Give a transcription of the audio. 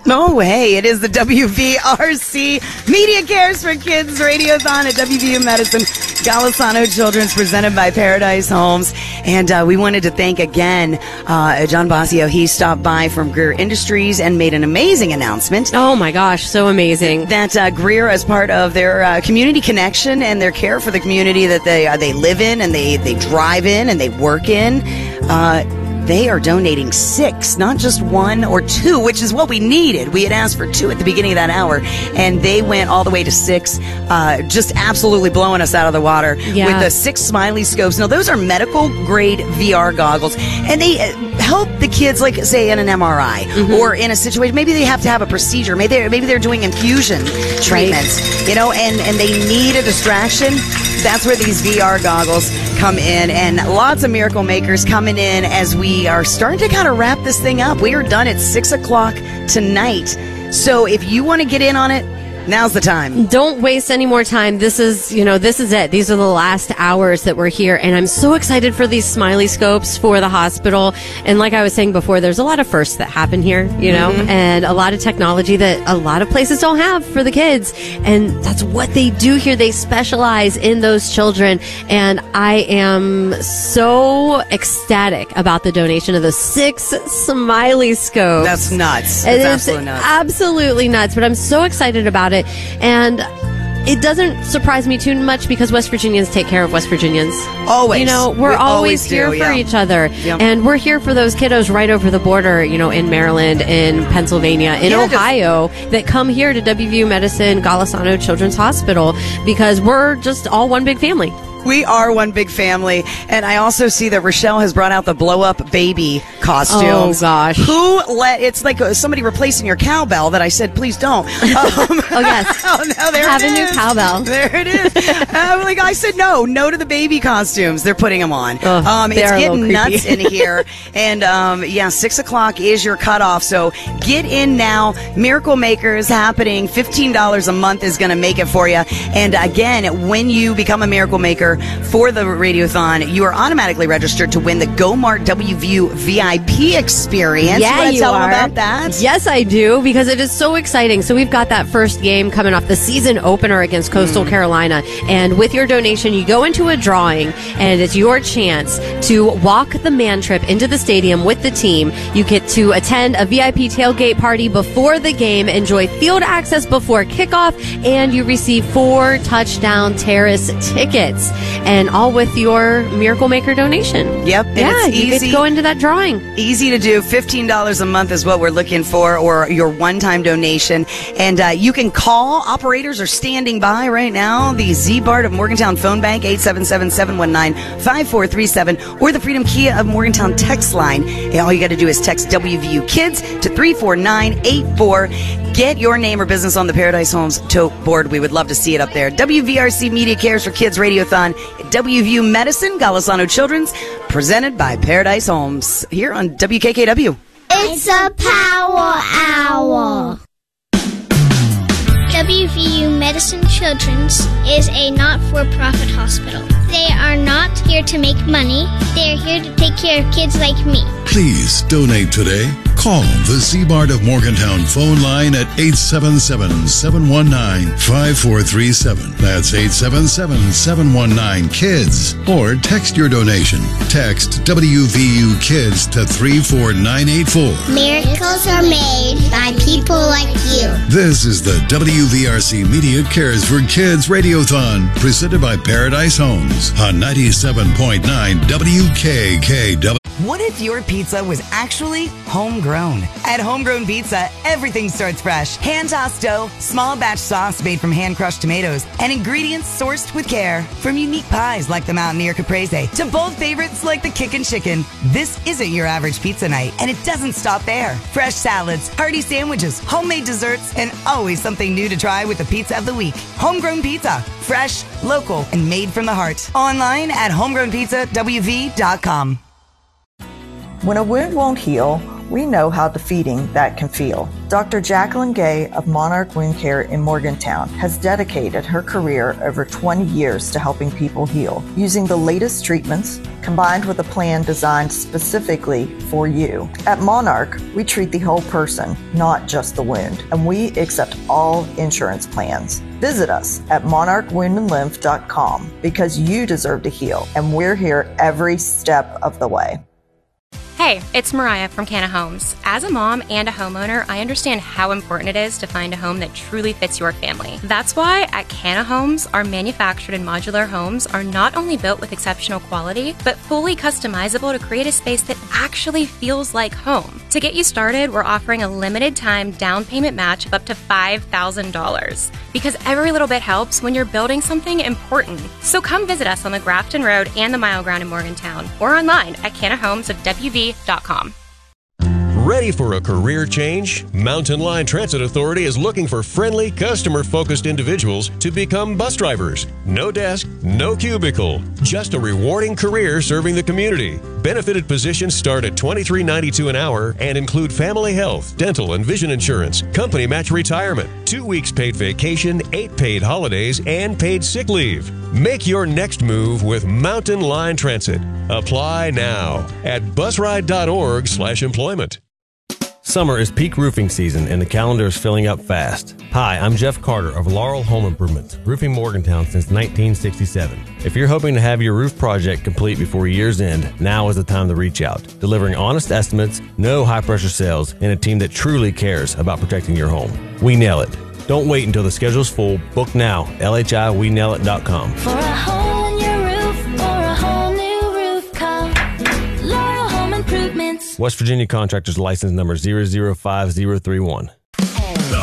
No way. It is the WVRC Media Cares for Kids Radiothon at WVU Medicine. Golisano Children's, presented by Paradise Homes. And we wanted to thank again John Basio. He stopped by from Greer Industries and made an amazing announcement. Oh my gosh, so amazing. That Greer, as part of their community connection and their care for the community that they live in and they drive in and they work in, they are donating 6, not just 1 or 2, which is what we needed. We had asked for 2 at the beginning of that hour, and they went all the way to 6, just absolutely blowing us out of the water with the 6 Smiley Scopes. Now, those are medical-grade VR goggles, and they help the kids, like, say, in an MRI or in a situation. Maybe they have to have a procedure. Maybe they're doing infusion treatments, you know, and they need a distraction. That's where these VR goggles come in, and lots of miracle makers coming in as we are starting to kind of wrap this thing up. We are done at 6 o'clock tonight. So if you want to get in on it, now's the time. Don't waste any more time. This is it. These are the last hours that we're here, and I'm so excited for these Smiley Scopes for the hospital. And like I was saying before, there's a lot of firsts that happen here, you know, and a lot of technology that a lot of places don't have for the kids. And that's what they do here. They specialize in those children. And I am so ecstatic about the donation of the 6 Smiley Scopes. That's nuts. It's absolutely nuts. Absolutely nuts. But I'm so excited about it. And it doesn't surprise me too much because West Virginians take care of West Virginians. Always. You know, we're always here for each other. Yep. And we're here for those kiddos right over the border, you know, in Maryland, in Pennsylvania, in Ohio, that come here to WVU Medicine, Golisano Children's Hospital, because we're just all one big family. We are one big family. And I also see that Rochelle has brought out the blow-up baby costumes. Oh, gosh. It's like somebody replacing your cowbell that I said, please don't. Oh, yes. Oh, no, there Have it a new is. cowbell. There it is. I said no to the baby costumes. They're putting them on. It's getting nuts in here. And 6 o'clock is your cutoff. So get in now. Miracle Makers happening. $15 a month is going to make it for you. And again, when you become a Miracle Maker for the Radiothon, you are automatically registered to win the Go Mart WVU VIP experience. Yeah, you want to tell them are. about that? Yes, I do, because it is so exciting. So we've got that first game coming off, the season opener against Coastal Carolina. And with your donation, you go into a drawing, and it's your chance to walk the man trip into the stadium with the team. You get to attend a VIP tailgate party before the game, enjoy field access before kickoff, and you receive 4 touchdown terrace tickets. And all with your Miracle Maker donation. Yep. And yeah, it's easy. You get to go into that drawing. Easy to do. $15 a month is what we're looking for, or your one-time donation. And you can call. Operators are standing by right now. The Z-Bart of Morgantown phone bank, 877-719-5437, or the Freedom Kia of Morgantown text line. And all you got to do is text WVU Kids to 34984. Get your name or business on the Paradise Homes tote board. We would love to see it up there. WVRC Media Cares for Kids Radiothon at WVU Medicine, Golisano Children's, presented by Paradise Homes, here on WKKW. It's a power hour. WVU Medicine Children's is a not-for-profit hospital. They are not here to make money. They are here to take care of kids like me. Please donate today. Call the Z-Bart of Morgantown phone line at 877-719-5437. That's 877-719-KIDS. Or text your donation. Text WVU Kids to 34984. Miracles are made by people like you. This is the WVRC Media Cares for Kids Radiothon, presented by Paradise Homes on 97.9 WKKW. What if your pizza was actually homegrown? At Homegrown Pizza, everything starts fresh. Hand-tossed dough, small batch sauce made from hand-crushed tomatoes, and ingredients sourced with care. From unique pies like the Mountaineer Caprese to bold favorites like the Kickin' Chicken, this isn't your average pizza night, and it doesn't stop there. Fresh salads, hearty sandwiches, homemade desserts, and always something new to try with the Pizza of the Week. Homegrown Pizza. Fresh, local, and made from the heart. Online at homegrownpizzawv.com. When a wound won't heal We know how defeating that can feel. Dr. Jacqueline Gay of Monarch Wound Care in Morgantown has dedicated her career over 20 years to helping people heal, using the latest treatments combined with a plan designed specifically for you. At Monarch, we treat the whole person, not just the wound, and we accept all insurance plans. Visit us at monarchwoundandlymph.com because you deserve to heal, and we're here every step of the way. Hey, it's Mariah from Canna Homes. As a mom and a homeowner, I understand how important it is to find a home that truly fits your family. That's why at Canna Homes, our manufactured and modular homes are not only built with exceptional quality, but fully customizable to create a space that actually feels like home. To get you started, we're offering a limited time down payment match of up to $5,000 because every little bit helps when you're building something important. So come visit us on the Grafton Road and the Mile Ground in Morgantown or online at cannahomesofwv.com. Ready for a career change? Mountain Line Transit Authority is looking for friendly, customer-focused individuals to become bus drivers. No desk, no cubicle, just a rewarding career serving the community. Benefited positions start at $23.92 an hour and include family health, dental, and vision insurance, company match retirement, 2 weeks paid vacation, 8 paid holidays, and paid sick leave. Make your next move with Mountain Line Transit. Apply now at busride.org/employment. Summer is peak roofing season and the calendar is filling up fast. Hi, I'm Jeff Carter of Laurel Home Improvements, roofing Morgantown since 1967. If you're hoping to have your roof project complete before year's end, now is the time to reach out. Delivering honest estimates, no high-pressure sales, and a team that truly cares about protecting your home. We nail it. Don't wait until the schedule's full. Book now. LHIWeNailIt.com. For a hole in your roof or a whole new roof, call Laurel Home Improvements. West Virginia Contractors License Number 005031.